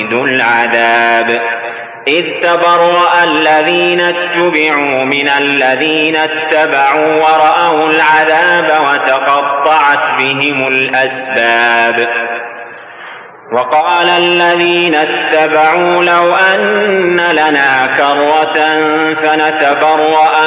شديد العذاب إذ تبرأ الذين اتبعوا من الذين اتبعوا ورأوا العذاب وتقطعت بهم الأسباب وقال الذين اتبعوا لو أن لنا كرة فنتبرأ